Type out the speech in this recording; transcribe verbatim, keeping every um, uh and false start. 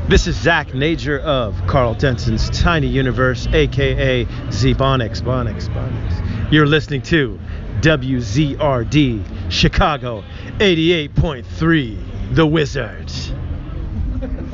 This is Zach Nager of Carl Denson's Tiny Universe, aka Z-Bonix, Bonix, Bonix. You're listening to W Z R D Chicago eighty-eight point three, The Wizards.